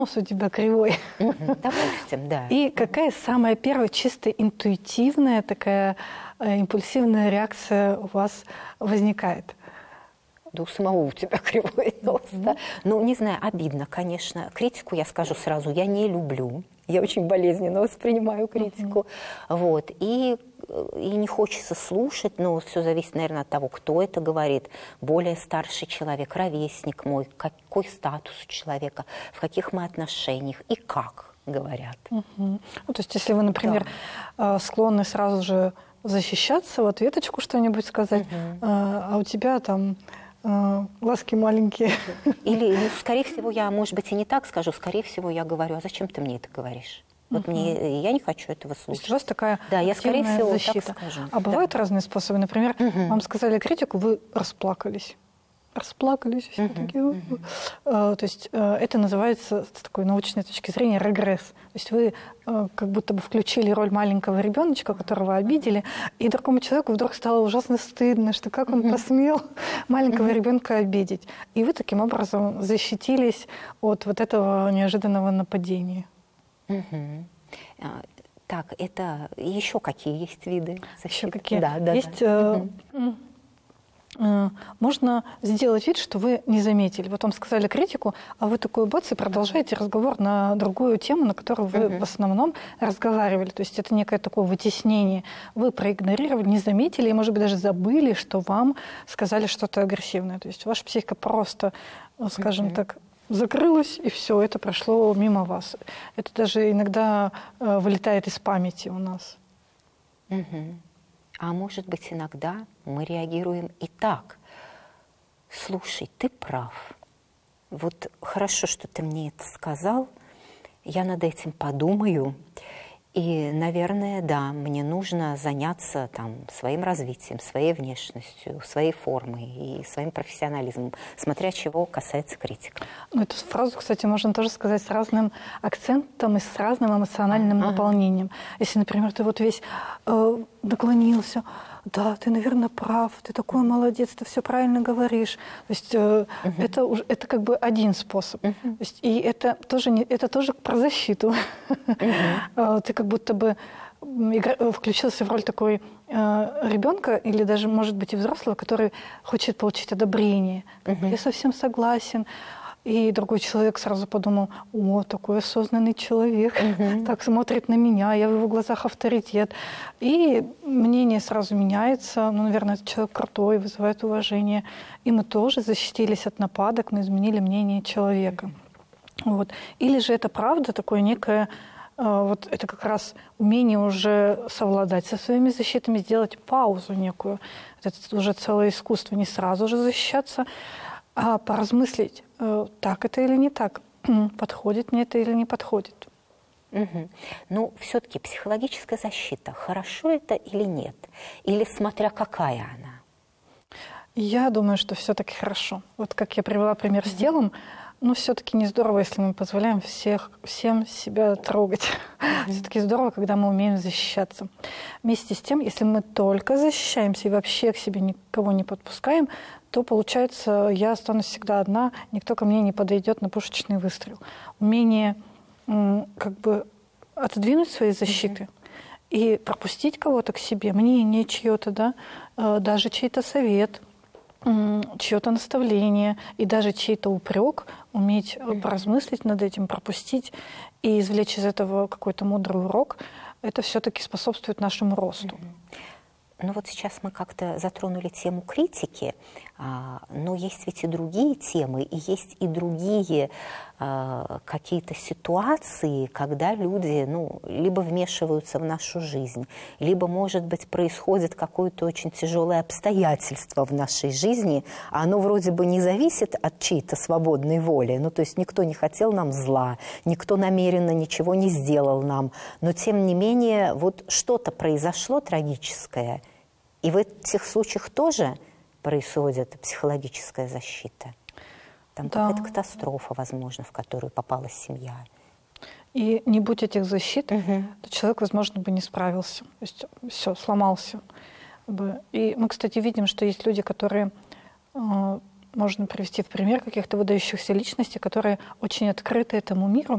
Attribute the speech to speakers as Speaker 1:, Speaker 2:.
Speaker 1: нос у тебя кривой.
Speaker 2: Допустим, да.
Speaker 1: И какая самая первая чисто интуитивная такая импульсивная реакция у вас возникает?
Speaker 2: Да у самого у тебя кривой нос, да. Ну, не знаю, обидно, конечно. Критику, я скажу сразу, я не люблю. Я очень болезненно воспринимаю критику. Вот. И не хочется слушать, но все зависит, наверное, от того, кто это говорит. Более старший человек, ровесник мой, какой статус у человека, в каких мы отношениях и как говорят.
Speaker 1: Ну, то есть если вы, например, склонны сразу же защищаться, в ответочку что-нибудь сказать, а у тебя там... глазки маленькие.
Speaker 2: Или, скорее всего, я, может быть, и не так скажу, скорее всего, я говорю, а зачем ты мне это говоришь? Вот я не хочу этого слушать.
Speaker 1: То есть у вас такая
Speaker 2: я, скорее всего,
Speaker 1: защита.
Speaker 2: так скажу.
Speaker 1: А бывают разные способы? Например, вам сказали критику, вы расплакались. Расплакались, все такие. То есть это называется с такой научной точки зрения регресс. То есть вы как будто бы включили роль маленького ребеночка, которого обидели, и другому человеку вдруг стало ужасно стыдно, что как он посмел маленького ребенка обидеть. И вы таким образом защитились от вот этого неожиданного нападения.
Speaker 2: Так, это еще какие есть виды защиты?
Speaker 1: Еще какие?
Speaker 2: Да.
Speaker 1: Есть... Можно сделать вид, что вы не заметили. Вот вам сказали критику, а вы такой бац и продолжаете разговор на другую тему, на которую вы в основном разговаривали. То есть это некое такое вытеснение. Вы проигнорировали, не заметили и, может быть, даже забыли, что вам сказали что-то агрессивное. То есть ваша психика просто, скажем так, закрылась, и все, это прошло мимо вас. Это даже иногда вылетает из памяти у нас.
Speaker 2: А может быть, иногда мы реагируем и так. Слушай, ты прав. Вот хорошо, что ты мне это сказал. Я над этим подумаю. И, наверное, да, мне нужно заняться там своим развитием, своей внешностью, своей формой и своим профессионализмом, смотря чего касается критика.
Speaker 1: Ну, эту фразу, кстати, можно тоже сказать с разным акцентом и с разным эмоциональным наполнением. Если, например, ты вот весь наклонился, да, ты, наверное, прав, ты такой молодец, ты все правильно говоришь. То есть это как бы один способ. То есть, и это тоже про защиту. Ты как будто бы включился в роль такой ребенка или даже, может быть, и взрослого, который хочет получить одобрение. Я совсем согласен. И другой человек сразу подумал, о, такой осознанный человек, так смотрит на меня, я в его глазах авторитет. И мнение сразу меняется. Ну, наверное, этот человек крутой, вызывает уважение. И мы тоже защитились от нападок, мы изменили мнение человека. Вот. Или же это правда такое некое, вот это как раз умение уже совладать со своими защитами, сделать паузу некую. Это уже целое искусство, не сразу же защищаться, а поразмыслить, так это или не так, подходит мне это или не подходит.
Speaker 2: Ну, все-таки психологическая защита, хорошо это или нет? Или смотря какая она?
Speaker 1: Я думаю, что все-таки хорошо. Вот как я привела пример с телом, ну, все-таки не здорово, если мы позволяем всем себя трогать. Все-таки здорово, когда мы умеем защищаться. Вместе с тем, если мы только защищаемся и вообще к себе никого не подпускаем, то, получается, я останусь всегда одна, никто ко мне не подойдет на пушечный выстрел. Умение как бы отодвинуть свои защиты и пропустить кого-то к себе, мнение чье-то, да, даже чей-то совет, чье-то наставление и даже чей-то упрек, уметь поразмыслить над этим, пропустить и извлечь из этого какой-то мудрый урок, это все-таки способствует нашему росту.
Speaker 2: Ну вот сейчас мы как-то затронули тему критики, но есть ведь и другие темы, и есть и другие какие-то ситуации, когда люди, либо вмешиваются в нашу жизнь, либо, может быть, происходит какое-то очень тяжелое обстоятельство в нашей жизни, а оно вроде бы не зависит от чьей-то свободной воли, то есть никто не хотел нам зла, никто намеренно ничего не сделал нам, но тем не менее вот что-то произошло трагическое, и в этих случаях тоже происходит психологическая защита. Там какая-то катастрофа, возможно, в которую попала семья.
Speaker 1: И не будь этих защит, то человек, возможно, бы не справился. То есть все, сломался бы. И мы, кстати, видим, что есть люди, которые, можно привести в пример каких-то выдающихся личностей, которые очень открыты этому миру,